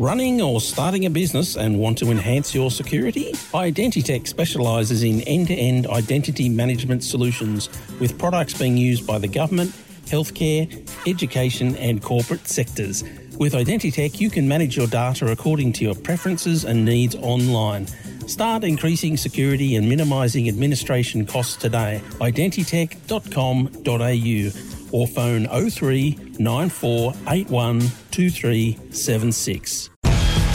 Running or starting a business and want to enhance your security? Identitech specialises in end-to-end identity management solutions with products being used by the government, healthcare, education and corporate sectors. With Identitech, you can manage your data according to your preferences and needs online. Start increasing security and minimising administration costs today. Identitech.com.au or phone 03 9481 2376.